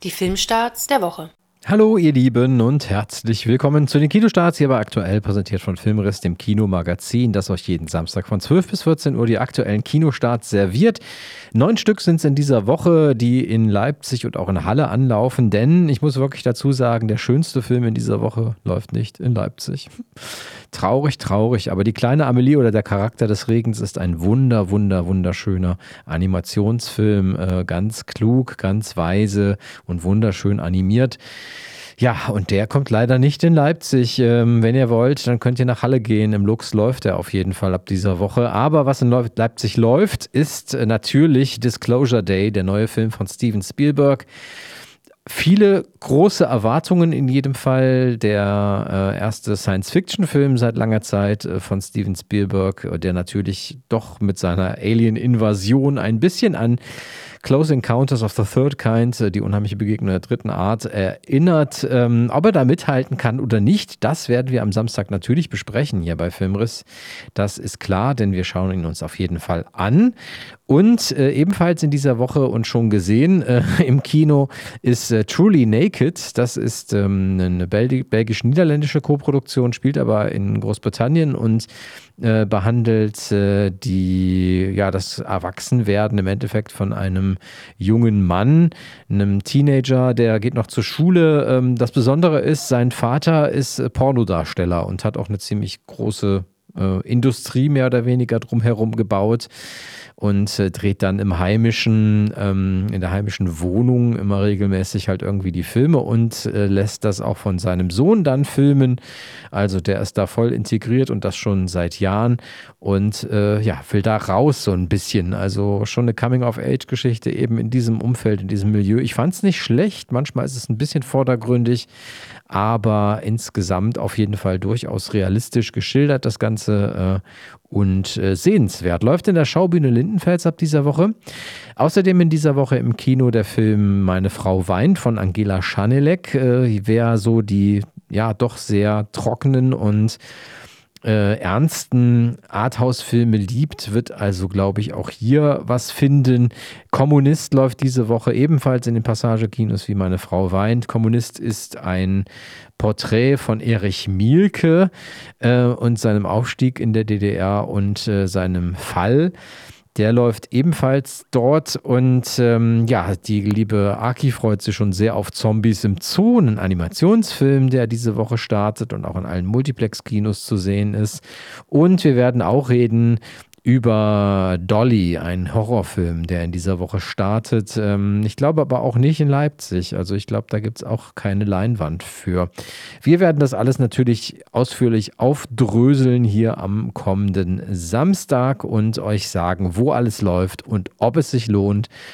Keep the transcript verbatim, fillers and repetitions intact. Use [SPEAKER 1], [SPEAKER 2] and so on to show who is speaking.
[SPEAKER 1] Die Filmstarts der Woche.
[SPEAKER 2] Hallo ihr Lieben und herzlich willkommen zu den Kinostarts, hier aber aktuell präsentiert von Filmriss, dem Kinomagazin, das euch jeden Samstag von zwölf bis vierzehn Uhr die aktuellen Kinostarts serviert. Neun Stück sind es in dieser Woche, die in Leipzig und auch in Halle anlaufen, denn ich muss wirklich dazu sagen, der schönste Film in dieser Woche läuft nicht in Leipzig. Traurig, traurig, aber die kleine Amelie oder der Charakter des Regens ist ein wunder, wunder, wunderschöner Animationsfilm, äh, ganz klug, ganz weise und wunderschön animiert. Ja, und der kommt leider nicht in Leipzig. Ähm, wenn ihr wollt, dann könnt ihr nach Halle gehen. Im Lux läuft er auf jeden Fall ab dieser Woche. Aber was in Leipzig läuft, ist natürlich Disclosure Day, der neue Film von Steven Spielberg. Viele große Erwartungen in jedem Fall. Der äh, erste Science-Fiction-Film seit langer Zeit äh, von Steven Spielberg, der natürlich doch mit seiner Alien-Invasion ein bisschen an Close Encounters of the Third Kind, die unheimliche Begegnung der dritten Art, erinnert. Ähm, ob er da mithalten kann oder nicht, das werden wir am Samstag natürlich besprechen hier bei Filmriss. Das ist klar, denn wir schauen ihn uns auf jeden Fall an. Und äh, ebenfalls in dieser Woche und schon gesehen äh, im Kino ist äh, Truly Naked. Das ist ähm, eine Belgi- belgisch-niederländische Koproduktion, spielt aber in Großbritannien und äh, behandelt äh, die, ja, das Erwachsenwerden im Endeffekt von einem jungen Mann, einem Teenager, der geht noch zur Schule. Ähm, das Besondere ist, sein Vater ist äh, Pornodarsteller und hat auch eine ziemlich große äh, Industrie mehr oder weniger drumherum gebaut. Und äh, dreht dann im heimischen, ähm, in der heimischen Wohnung immer regelmäßig halt irgendwie die Filme und äh, lässt das auch von seinem Sohn dann filmen. Also der ist da voll integriert und das schon seit Jahren und äh, ja, will da raus so ein bisschen. Also schon eine Coming-of-Age-Geschichte eben in diesem Umfeld, in diesem Milieu. Ich fand es nicht schlecht, manchmal ist es ein bisschen vordergründig, aber insgesamt auf jeden Fall durchaus realistisch geschildert, das Ganze äh, und äh, sehenswert. Läuft in der Schaubühne Lindenfels ab dieser Woche. Außerdem in dieser Woche im Kino der Film Meine Frau weint von Angela Schanelek. Äh, wer so die ja doch sehr trockenen und Äh, ernsten Arthouse-Filme liebt, wird also, glaube ich, auch hier was finden. Kommunist läuft diese Woche ebenfalls in den Passagekinos wie Meine Frau weint. Kommunist ist ein Porträt von Erich Mielke äh, und seinem Aufstieg in der D D R und äh, seinem Fall. Der läuft ebenfalls dort und ähm, ja, die liebe Aki freut sich schon sehr auf Zombies im Zoo, einen Animationsfilm, der diese Woche startet und auch in allen Multiplex-Kinos zu sehen ist. Und wir werden auch reden über Dolly, ein Horrorfilm, der in dieser Woche startet. Ähm, ich glaube aber auch nicht in Leipzig. Also ich glaube, da gibt es auch keine Leinwand für. Wir werden das alles natürlich ausführlich aufdröseln hier am kommenden Samstag und euch sagen, wo alles läuft und ob es sich lohnt,